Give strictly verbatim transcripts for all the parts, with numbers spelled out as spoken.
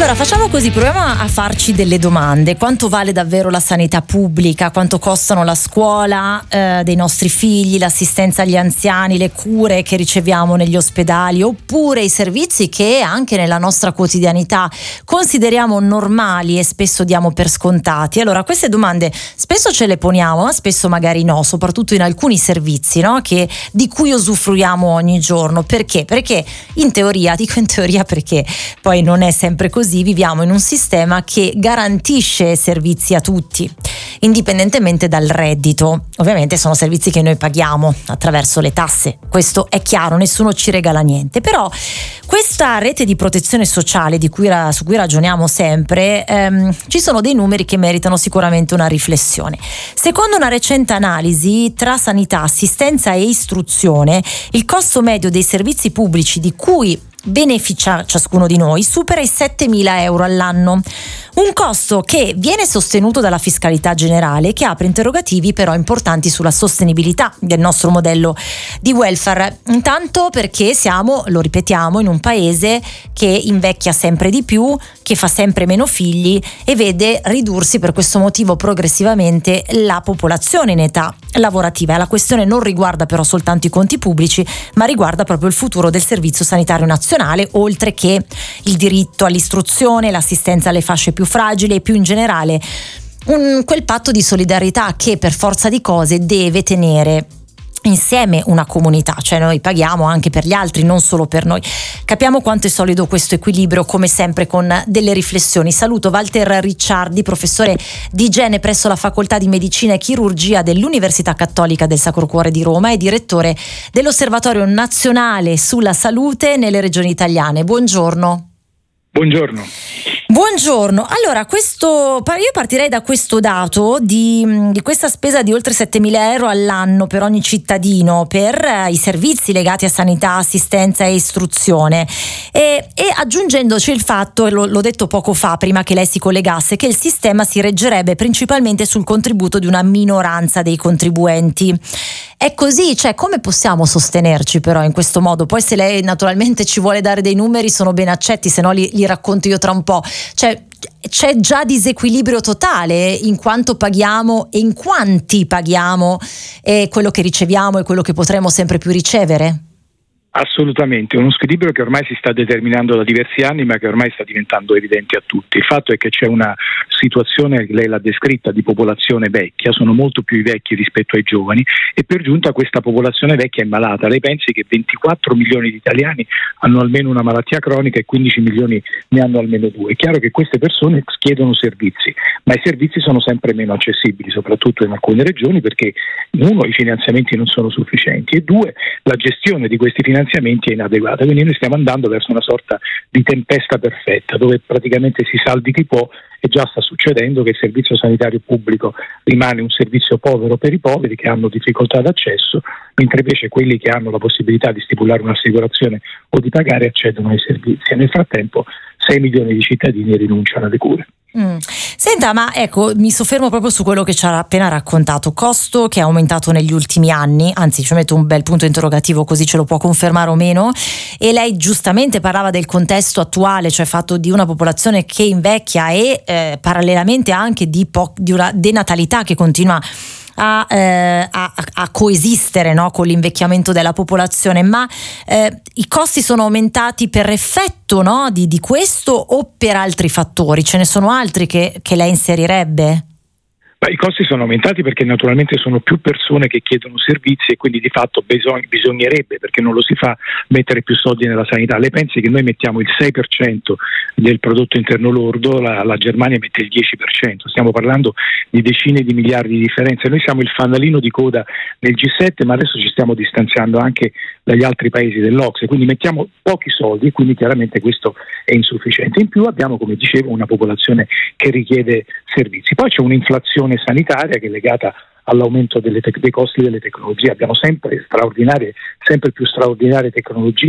Allora facciamo così, proviamo a farci delle domande. Quanto vale davvero la sanità pubblica? Quanto costano la scuola eh, dei nostri figli, l'assistenza agli anziani, le cure che riceviamo negli ospedali, oppure i servizi che anche nella nostra quotidianità consideriamo normali e spesso diamo per scontati? Allora queste domande spesso ce le poniamo, ma spesso magari no, soprattutto in alcuni servizi, no? che, di cui usufruiamo ogni giorno. Perché? Perché in teoria, dico in teoria perché poi non è sempre così, viviamo in un sistema che garantisce servizi a tutti, indipendentemente dal reddito. Ovviamente sono servizi che noi paghiamo attraverso le tasse, questo è chiaro, nessuno ci regala niente. Però questa rete di protezione sociale di cui, su cui ragioniamo sempre, ehm, ci sono dei numeri che meritano sicuramente una riflessione. Secondo una recente analisi tra sanità, assistenza e istruzione, il costo medio dei servizi pubblici di cui beneficia ciascuno di noi supera i settemila euro all'anno, un costo che viene sostenuto dalla fiscalità generale, che apre interrogativi però importanti sulla sostenibilità del nostro modello di welfare. Intanto perché siamo, lo ripetiamo, in un paese che invecchia sempre di più, che fa sempre meno figli e vede ridursi per questo motivo progressivamente la popolazione in età lavorativa. La questione non riguarda però soltanto i conti pubblici, ma riguarda proprio il futuro del Servizio Sanitario Nazionale, oltre che il diritto all'istruzione, l'assistenza alle fasce più fragili e più in generale un, quel patto di solidarietà che per forza di cose deve tenere insieme una comunità, cioè noi paghiamo anche per gli altri, non solo per noi. Capiamo quanto è solido questo equilibrio, come sempre con delle riflessioni. Saluto Walter Ricciardi, professore di igiene presso la Facoltà di Medicina e Chirurgia dell'Università Cattolica del Sacro Cuore di Roma e direttore dell'Osservatorio Nazionale sulla Salute nelle Regioni Italiane. Buongiorno. Buongiorno. Buongiorno, allora questo, io partirei da questo dato di, di questa spesa di oltre settemila euro all'anno per ogni cittadino per eh, i servizi legati a sanità, assistenza e istruzione e, e aggiungendoci il fatto, e lo, l'ho detto poco fa prima che lei si collegasse, che il sistema si reggerebbe principalmente sul contributo di una minoranza dei contribuenti. È così? Cioè come possiamo sostenerci però in questo modo? Poi se lei naturalmente ci vuole dare dei numeri sono ben accetti, se no li, li racconto io tra un po'. Cioè c'è già disequilibrio totale in quanto paghiamo e in quanti paghiamo e quello che riceviamo e quello che potremo sempre più ricevere? Assolutamente, uno squilibrio che ormai si sta determinando da diversi anni ma che ormai sta diventando evidente a tutti. Il fatto è che c'è una situazione, lei l'ha descritta, di popolazione vecchia, sono molto più i vecchi rispetto ai giovani e per giunta questa popolazione vecchia è malata. Lei pensi che ventiquattro milioni di italiani hanno almeno una malattia cronica e quindici milioni ne hanno almeno due. È chiaro che queste persone chiedono servizi, ma i servizi sono sempre meno accessibili, soprattutto in alcune regioni, perché uno, i finanziamenti non sono sufficienti e due, la gestione di questi finanziamenti è inadeguata, quindi noi stiamo andando verso una sorta di tempesta perfetta dove praticamente si salvi chi può e già sta succedendo che il servizio sanitario pubblico rimane un servizio povero per i poveri che hanno difficoltà d'accesso, mentre invece quelli che hanno la possibilità di stipulare un'assicurazione o di pagare accedono ai servizi e nel frattempo sei milioni di cittadini rinunciano alle cure. Mm. Senta, ma ecco, mi soffermo proprio su quello che ci ha appena raccontato. Costo che è aumentato negli ultimi anni, anzi ci metto un bel punto interrogativo così ce lo può confermare o meno. E lei giustamente parlava del contesto attuale, cioè fatto di una popolazione che invecchia e eh, parallelamente anche di, po- di una denatalità che continua A, eh, a, a coesistere, no, con l'invecchiamento della popolazione, ma eh, i costi sono aumentati per effetto, no, di, di questo o per altri fattori? Ce ne sono altri che, che lei inserirebbe? Beh, i costi sono aumentati perché naturalmente sono più persone che chiedono servizi e quindi di fatto bisog- bisognerebbe, perché non lo si fa, mettere più soldi nella sanità. Lei pensi che noi mettiamo il sei per cento del prodotto interno lordo, la, la Germania mette il dieci per cento, stiamo parlando di decine di miliardi di differenze. Noi siamo il fanalino di coda nel G sette, ma adesso ci stiamo distanziando anche dagli altri paesi dell'O C S E, quindi mettiamo pochi soldi e quindi chiaramente questo è insufficiente. In più abbiamo, come dicevo, una popolazione che richiede servizi. Poi c'è un'inflazione sanitaria che è legata all'aumento delle te- dei costi delle tecnologie. Abbiamo sempre straordinarie, sempre più straordinarie tecnologie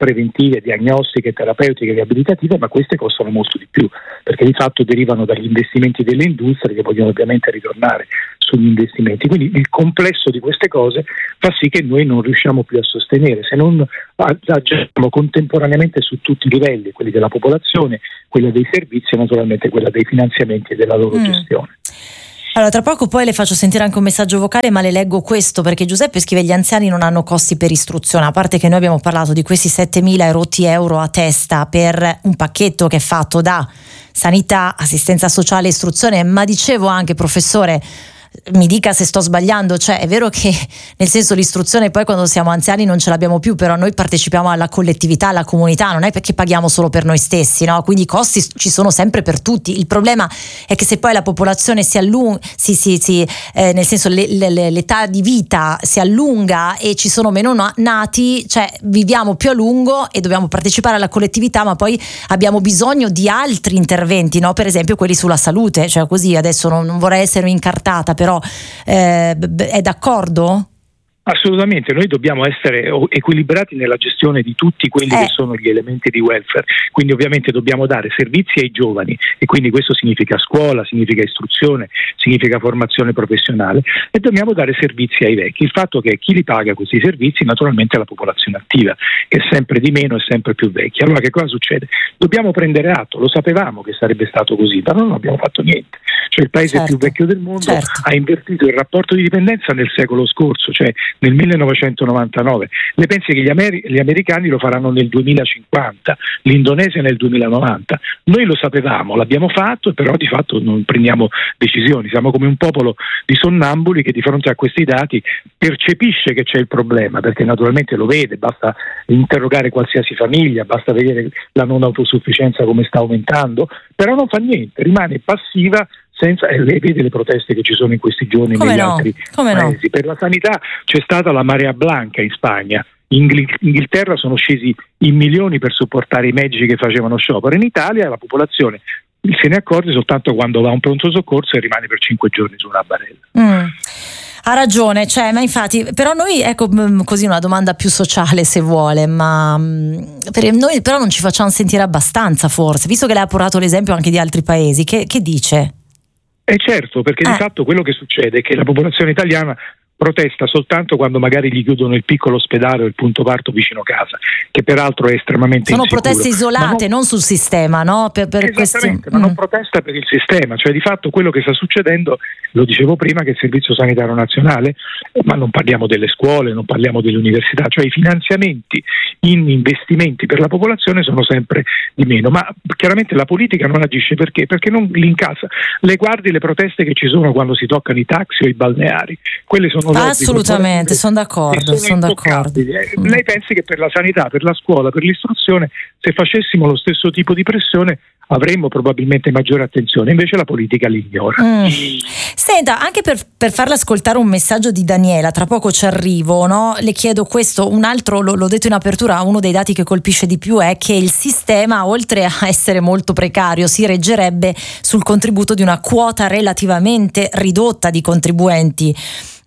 preventive, diagnostiche, terapeutiche, riabilitative, ma queste costano molto di più, perché di fatto derivano dagli investimenti delle industrie che vogliono ovviamente ritornare sugli investimenti. Quindi il complesso di queste cose fa sì che noi non riusciamo più a sostenere, se non agiamo contemporaneamente su tutti i livelli, quelli della popolazione, quelli dei servizi e naturalmente quella dei finanziamenti e della loro mm. gestione. Allora, tra poco poi le faccio sentire anche un messaggio vocale, ma le leggo questo perché Giuseppe scrive: gli anziani non hanno costi per istruzione, a parte che noi abbiamo parlato di questi settemila erotti euro a testa per un pacchetto che è fatto da sanità, assistenza sociale e istruzione, ma dicevo anche, professore, mi dica se sto sbagliando, cioè è vero che nel senso l'istruzione poi quando siamo anziani non ce l'abbiamo più, però noi partecipiamo alla collettività, alla comunità, non è perché paghiamo solo per noi stessi, no? Quindi i costi ci sono sempre per tutti. Il problema è che se poi la popolazione si allunga, si, si, si, eh, nel senso le, le, l'età di vita si allunga e ci sono meno nati, cioè viviamo più a lungo e dobbiamo partecipare alla collettività, ma poi abbiamo bisogno di altri interventi, no? Per esempio quelli sulla salute, cioè così adesso non, non vorrei essere incartata, però eh, è d'accordo? Assolutamente, noi dobbiamo essere equilibrati nella gestione di tutti quelli eh. che sono gli elementi di welfare, quindi ovviamente dobbiamo dare servizi ai giovani e quindi questo significa scuola, significa istruzione, significa formazione professionale e dobbiamo dare servizi ai vecchi. Il fatto che chi li paga questi servizi naturalmente è la popolazione attiva, che è sempre di meno e sempre più vecchia. Allora che cosa succede? Dobbiamo prendere atto, lo sapevamo che sarebbe stato così, però non abbiamo fatto niente. Cioè il paese certo. più vecchio del mondo certo. ha invertito il rapporto di dipendenza nel secolo scorso, cioè nel millenovecentonovantanove. Lei pensi che gli, Ameri- gli americani lo faranno nel duemilacinquanta, l'Indonesia nel duemilanovanta. Noi lo sapevamo, l'abbiamo fatto, però di fatto non prendiamo decisioni. Siamo come un popolo di sonnambuli che di fronte a questi dati percepisce che c'è il problema, perché naturalmente lo vede, basta interrogare qualsiasi famiglia, basta vedere la non autosufficienza come sta aumentando, però non fa niente, rimane passiva. Senza, e lei vede le proteste che ci sono in questi giorni come negli no? altri come paesi. No? Per la sanità c'è stata la marea blanca in Spagna, in Inghilterra sono scesi in milioni per supportare i medici che facevano sciopero, in Italia la popolazione se ne accorge soltanto quando va a un pronto soccorso e rimane per cinque giorni su una barella. Mm. Ha ragione, cioè, ma infatti, però noi, ecco, così una domanda più sociale se vuole, ma per noi però non ci facciamo sentire abbastanza forse, visto che lei ha portato l'esempio anche di altri paesi, che, che dice? Eh certo, perché eh. di fatto quello che succede è che la popolazione italiana protesta soltanto quando magari gli chiudono il piccolo ospedale o il punto parto vicino casa, che peraltro è estremamente sono insicuro. Proteste isolate, non, non sul sistema, no? Per, per Esattamente, questi... ma mm. non protesta per il sistema, cioè di fatto quello che sta succedendo, lo dicevo prima, che il Servizio Sanitario Nazionale, ma non parliamo delle scuole, non parliamo delle università, cioè i finanziamenti in investimenti per la popolazione sono sempre di meno, ma chiaramente la politica non agisce perché? Perché non li incassa. Le guardi le proteste che ci sono quando si toccano i taxi o i balneari, quelle sono assolutamente, sono d'accordo, sono d'accordo. Mm. Lei pensi che per la sanità, per la scuola, per l'istruzione, se facessimo lo stesso tipo di pressione avremmo probabilmente maggiore attenzione, invece la politica li ignora. Mm. Senta, anche per, per farle ascoltare un messaggio di Daniela, tra poco ci arrivo, no? Le chiedo questo, un altro, lo, l'ho detto in apertura, uno dei dati che colpisce di più è che il sistema, oltre a essere molto precario, si reggerebbe sul contributo di una quota relativamente ridotta di contribuenti.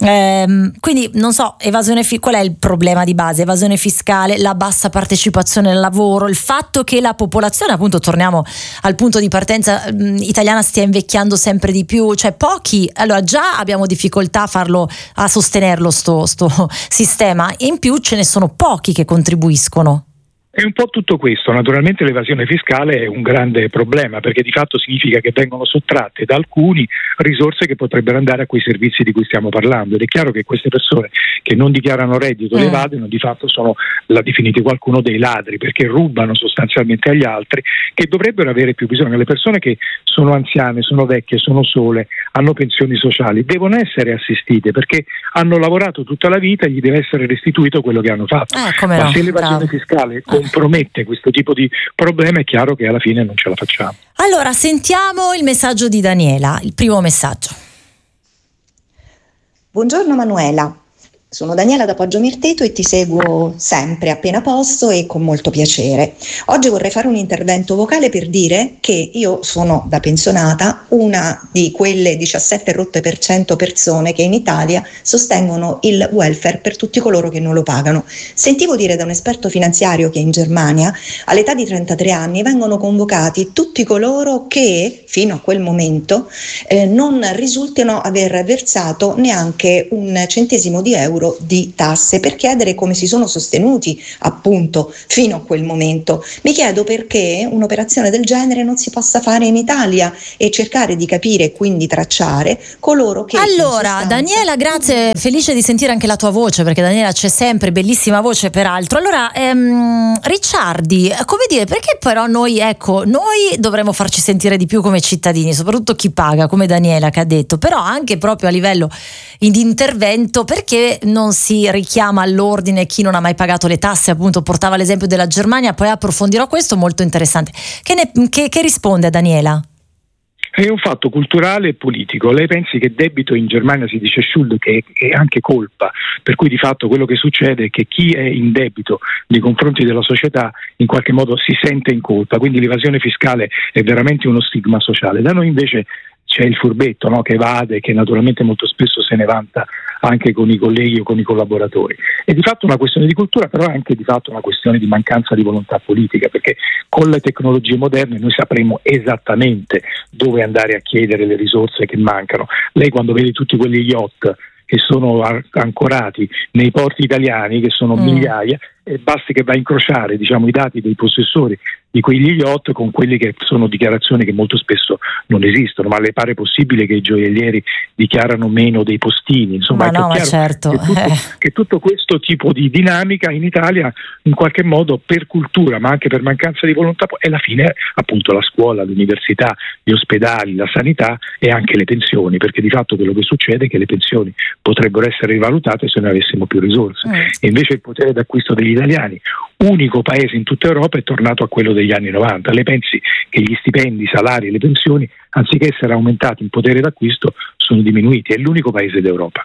Ehm, quindi non so, evasione fi- qual è il problema di base? Evasione fiscale, la bassa partecipazione al lavoro, il fatto che la popolazione, appunto torniamo al punto di partenza, mh, italiana stia invecchiando sempre di più, cioè pochi, allora già abbiamo difficoltà a farlo, a sostenerlo sto, sto sistema, e in più ce ne sono pochi che contribuiscono. È un po' tutto questo, naturalmente l'evasione fiscale è un grande problema perché di fatto significa che vengono sottratte da alcuni risorse che potrebbero andare a quei servizi di cui stiamo parlando ed è chiaro che queste persone che non dichiarano reddito, mm. le evadono, di fatto sono, l'ha definito qualcuno, dei ladri perché rubano sostanzialmente agli altri che dovrebbero avere più bisogno. Le persone che sono anziane, sono vecchie, sono sole, hanno pensioni sociali, devono essere assistite perché hanno lavorato tutta la vita e gli deve essere restituito quello che hanno fatto. Eh, come Ma no, se l'evasione bravo. fiscale compromette questo tipo di problema è chiaro che alla fine non ce la facciamo. Allora sentiamo il messaggio di Daniela, il primo messaggio. Buongiorno Manuela, Sono Daniela da Poggio Mirteto e ti seguo sempre appena posto e con molto piacere. Oggi vorrei fare un intervento vocale per dire che io sono da pensionata una di quelle diciassette rotte per cento persone che in Italia sostengono il welfare per tutti coloro che non lo pagano. Sentivo dire da un esperto finanziario che in Germania all'età di trentatré anni vengono convocati tutti coloro che fino a quel momento eh, non risultino aver versato neanche un centesimo di euro di tasse, per chiedere come si sono sostenuti appunto fino a quel momento. Mi chiedo perché un'operazione del genere non si possa fare in Italia e cercare di capire e quindi tracciare coloro che allora sostanza... Daniela, grazie, felice di sentire anche la tua voce, perché Daniela c'è sempre, bellissima voce peraltro. Allora ehm, Ricciardi, come dire, perché però noi ecco noi dovremmo farci sentire di più come cittadini, soprattutto chi paga, come Daniela che ha detto, però anche proprio a livello di intervento, perché non si richiama all'ordine chi non ha mai pagato le tasse? Appunto portava l'esempio della Germania, poi approfondirò questo, molto interessante. Che, ne, che, che risponde a Daniela? È un fatto culturale e politico. Lei pensi che debito in Germania si dice Schuld, che è anche colpa, per cui di fatto quello che succede è che chi è in debito nei confronti della società in qualche modo si sente in colpa, quindi l'evasione fiscale è veramente uno stigma sociale. Da noi invece c'è il furbetto, no? Che evade, che naturalmente molto spesso se ne vanta anche con i colleghi o con i collaboratori. È di fatto una questione di cultura, però è anche di fatto una questione di mancanza di volontà politica, perché con le tecnologie moderne noi sapremo esattamente dove andare a chiedere le risorse che mancano. Lei quando vede tutti quegli yacht che sono ancorati nei porti italiani, che sono mm. migliaia, e basti che va a incrociare, diciamo, i dati dei possessori di quegli yacht con quelle che sono dichiarazioni che molto spesso non esistono. Ma le pare possibile che i gioiellieri dichiarano meno dei postini? Insomma, ma no, ma certo. Che tutto, eh. che tutto questo tipo di dinamica in Italia in qualche modo per cultura, ma anche per mancanza di volontà, e alla fine appunto la scuola, l'università, gli ospedali, la sanità e anche le pensioni, perché di fatto quello che succede è che le pensioni potrebbero essere rivalutate se noi avessimo più risorse, mm. e invece il potere d'acquisto degli italiani, unico paese in tutta Europa, è tornato a quello degli anni novanta. Lei pensi che gli stipendi, i salari e le pensioni, anziché essere aumentati in potere d'acquisto, sono diminuiti? È l'unico paese d'Europa.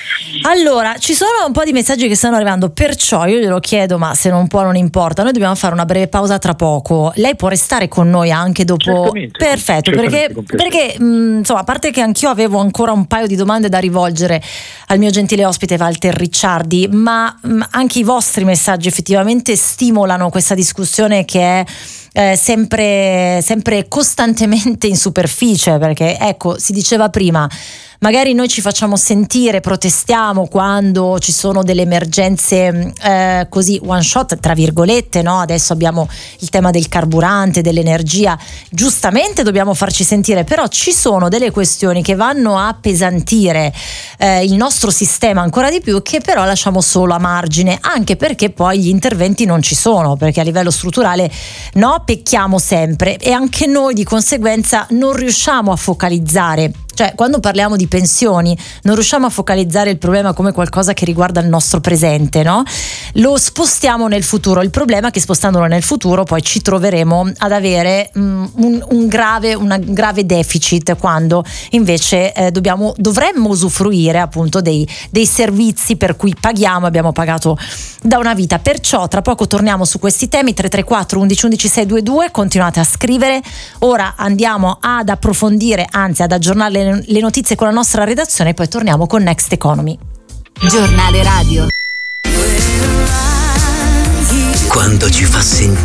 Allora, ci sono un po' di messaggi che stanno arrivando, perciò io glielo chiedo, ma se non può non importa, noi dobbiamo fare una breve pausa tra poco. Lei può restare con noi anche dopo? Certamente, perfetto, certamente, perché, perché mh, insomma, a parte che anch'io avevo ancora un paio di domande da rivolgere al mio gentile ospite Walter Ricciardi, ma mh, anche i vostri messaggi effettivamente stimolano questa discussione che è Eh, sempre, sempre costantemente in superficie, perché ecco, si diceva prima, magari noi ci facciamo sentire, protestiamo quando ci sono delle emergenze eh, così one shot tra virgolette, no? Adesso abbiamo il tema del carburante, dell'energia, giustamente dobbiamo farci sentire, però ci sono delle questioni che vanno a appesantire eh, il nostro sistema ancora di più, che però lasciamo solo a margine, anche perché poi gli interventi non ci sono, perché a livello strutturale no, pecchiamo sempre e anche noi di conseguenza non riusciamo a focalizzare. Cioè, quando parliamo di pensioni non riusciamo a focalizzare il problema come qualcosa che riguarda il nostro presente, no? Lo spostiamo nel futuro. Il problema è che spostandolo nel futuro poi ci troveremo ad avere um, un, un grave un grave deficit, quando invece eh, dobbiamo dovremmo usufruire appunto dei, dei servizi per cui paghiamo, abbiamo pagato da una vita. Perciò tra poco torniamo su questi temi. Tre tre quattro undici undici sei due due, continuate a scrivere. Ora andiamo ad approfondire, anzi ad aggiornare le notizie con la nostra redazione e poi torniamo con Next Economy. Giornale radio. Quando ci fa sentire